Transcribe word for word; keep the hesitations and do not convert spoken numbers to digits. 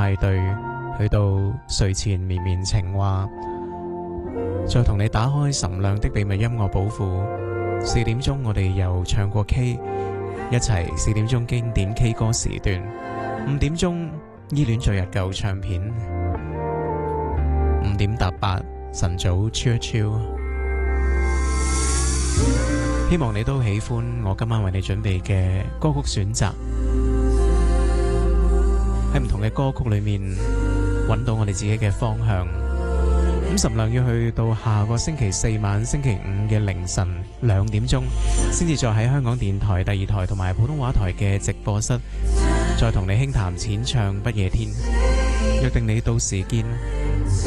派對，去到睡前綿綿情話，再同你打開岑亮的秘密音樂寶庫。四點鐘我哋又唱過 K， 一齊四點鐘經典 K 歌時段。五點鐘依戀昨日舊唱片，五點搭八晨早 chill chill。希望你都喜歡我今晚為你準備嘅歌曲選擇，喺唔同嘅歌曲裏面揾到我哋自己嘅方向。咁岑亮要去到下個星期四晚星期五嘅凌晨兩點鐘，先至再喺香港電台第二台同埋普通話台嘅直播室，再同你輕談淺唱不夜天。約定你到時見。